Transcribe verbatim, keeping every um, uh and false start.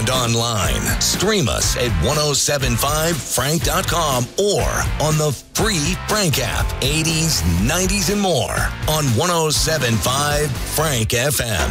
and online. Stream us at ten seventy-five frank dot com or on the free Frank app. eighties, nineties, and more on ten seventy-five Frank F M.